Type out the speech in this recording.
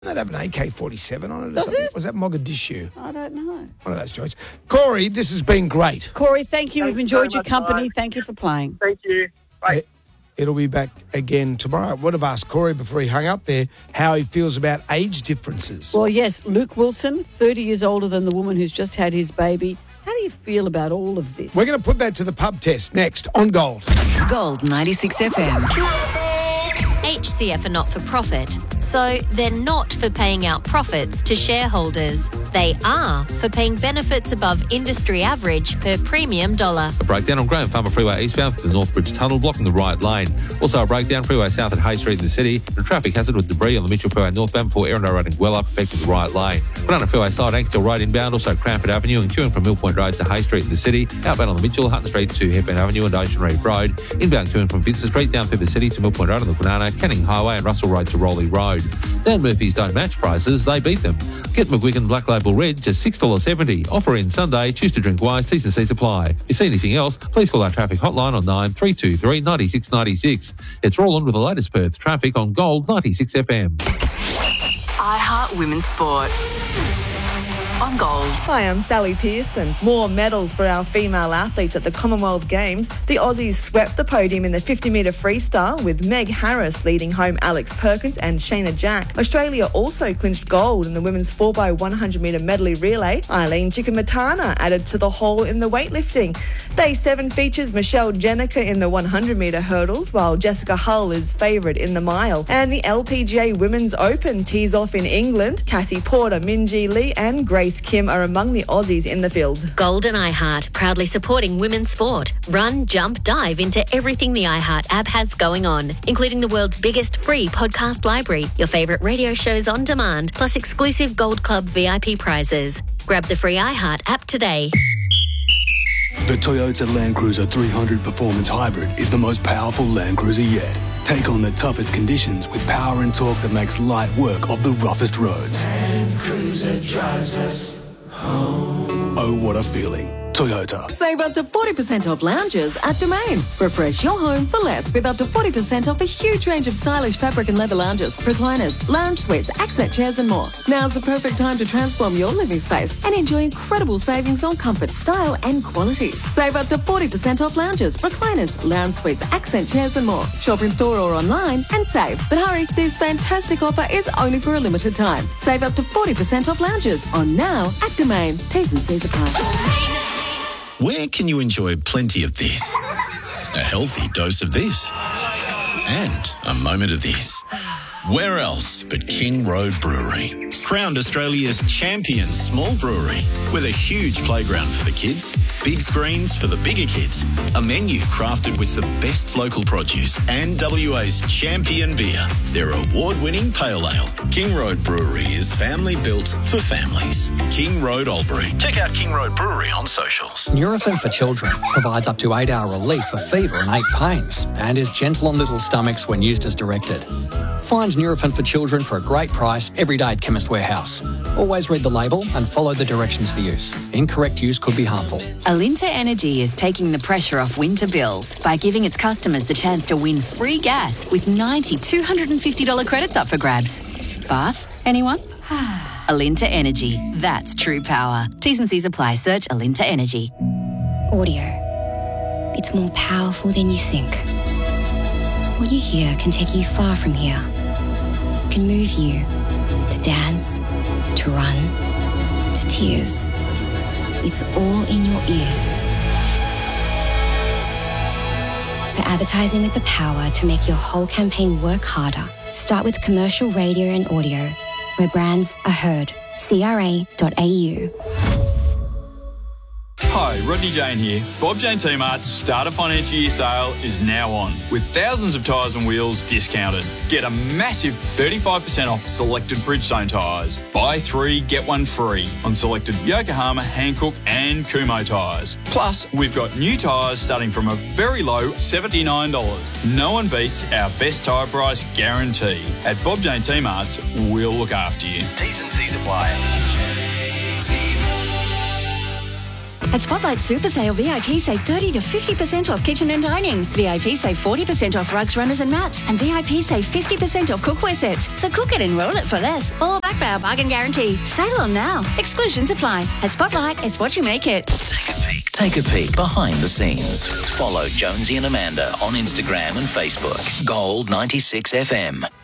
They'd have an AK-47 on it or Does something. it? Was that Mogadishu? I don't know. One of those joints. Corey, this has been great. Corey, thank you. Thanks We've enjoyed very your much, company. guys. Thank you for playing. Thank you. Bye. It'll be back again tomorrow. I would have asked Corey before he hung up there how he feels about age differences. Well, yes, Luke Wilson, 30 years older than the woman who's just had his baby. How do you feel about all of this? We're going to put that to the pub test next on Gold. Gold 96 FM. HCF are not for profit, so they're not for paying out profits to shareholders. They are for paying benefits above industry average per premium dollar. A breakdown on Graham Farmer Freeway eastbound for the Northbridge Tunnel blocking the right lane. Also a breakdown freeway south at Hay Street in the city. A traffic hazard with debris on the Mitchell Freeway northbound before Erindale Road and Gwelup affecting the right lane. Banana Freeway side Anksdale Road inbound, also Cranford Avenue and queuing from Mill Point Road to Hay Street in the city. Outbound on the Mitchell, Hutton Street to Hepburn Avenue and Ocean Reef Road. Inbound queuing from Vincent Street down through the city to Mill Point Road on the Banana, Canning Highway and Russell Road to Rowley Road. Dan Murphy's don't match prices, they beat them. Get McGuigan Black Label Red just $6.70. Offer in Sunday, choose to drink wise, T's and C's apply. If you see anything else, please call our traffic hotline on 9323 9696. It's Roland with the latest Perth traffic on Gold 96 FM. iHeart Women's Sport. On Gold. Hi, I'm Sally Pearson. More medals for our female athletes at the Commonwealth Games. The Aussies swept the podium in the 50-metre freestyle with Meg Harris leading home Alex Perkins and Shayna Jack. Australia also clinched gold in the women's 4x100-metre medley relay. Eileen Chikamatana added to the haul in the weightlifting. Day 7 features Michelle Jenica in the 100-metre hurdles, while Jessica Hull is favourite in the mile. And the LPGA Women's Open tees off in England. Cassie Porter, Minjee Lee and Grace Kim are among the Aussies in the field. Gold and iHeart, proudly supporting women's sport. Run, jump, dive into everything the iHeart app has going on, including the world's biggest free podcast library, your favourite radio shows on demand, plus exclusive Gold Club VIP prizes. Grab the free iHeart app today. The Toyota Land Cruiser 300 Performance Hybrid is the most powerful Land Cruiser yet. Take on the toughest conditions with power and torque that makes light work of the roughest roads. Land Cruiser drives us home. Oh, what a feeling. Toyota. Save up to 40% off lounges at Domain. Refresh your home for less with up to 40% off a huge range of stylish fabric and leather lounges, recliners, lounge suites, accent chairs and more. Now's the perfect time to transform your living space and enjoy incredible savings on comfort, style and quality. Save up to 40% off lounges, recliners, lounge suites, accent chairs and more. Shop in store or online and save. But hurry, this fantastic offer is only for a limited time. Save up to 40% off lounges on now at Domain. T's and C's apply. Where can you enjoy plenty of this? A healthy dose of this? And a moment of this? Where else but King Road Brewery? Crowned Australia's champion small brewery with a huge playground for the kids, big screens for the bigger kids, a menu crafted with the best local produce and WA's champion beer, their award-winning pale ale. King Road Brewery is family built for families. King Road Albury. Check out King Road Brewery on socials. Nurofen for Children provides up to 8-hour relief for fever and ache pains and is gentle on little stomachs when used as directed. Find Nurofen for Children for a great price every day at Chemist Warehouse. Always read the label and follow the directions for use. Incorrect use could be harmful. Alinta Energy is taking the pressure off winter bills by giving its customers the chance to win free gas with 90 $250 credits up for grabs. Bath? Anyone? Alinta Energy. That's true power. T's and C's apply. Search Alinta Energy. Audio. It's more powerful than you think. What you hear can take you far from here. It can move you to dance, to run, to tears. It's all in your ears. For advertising with the power to make your whole campaign work harder, start with commercial radio and audio, where brands are heard. CRA.au. Hi, Rodney Jane here. Bob Jane T-Mart's start of financial year sale is now on, with thousands of tyres and wheels discounted. Get a massive 35% off selected Bridgestone tyres. Buy 3, get 1 free on selected Yokohama, Hankook and Kumho tyres. Plus, we've got new tyres starting from a very low $79. No one beats our best tyre price guarantee. At Bob Jane T-Mart's, we'll look after you. T's and C's apply. At Spotlight Super Sale, VIP save 30 to 50% off kitchen and dining. VIP save 40% off rugs, runners and mats. And VIP save 50% off cookware sets. So cook it and roll it for less. All backed by our bargain guarantee. Sale on now. Exclusions apply. At Spotlight, it's what you make it. Take a peek behind the scenes. Follow Jonesy and Amanda on Instagram and Facebook. Gold 96 FM.